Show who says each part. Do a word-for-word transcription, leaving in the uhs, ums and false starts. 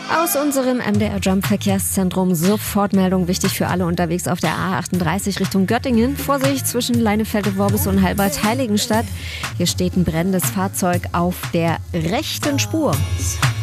Speaker 1: Aus unserem M D R Jump Verkehrszentrum Sofortmeldung, wichtig für alle unterwegs auf der A achtunddreißig Richtung Göttingen. Vorsicht zwischen Leinefelde-Worbis und Halbert-Heiligenstadt. Hier steht ein brennendes Fahrzeug auf der rechten Spur.